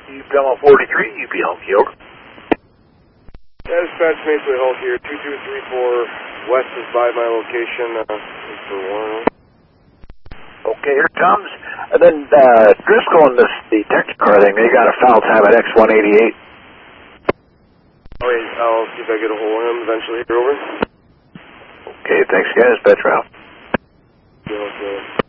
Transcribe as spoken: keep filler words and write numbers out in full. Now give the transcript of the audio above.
U P L forty-three, U P L, over. Dispatch, Maplewood Hold here, two two three four west is by my location, uh, for one. Okay, here it comes. And then uh, Driscoll and this, the Technicar thing, they got a foul time at X one eighty-eight. Oh, wait, I'll see if I get a hold of him eventually. Over. Okay, thanks guys, Petro. Okay.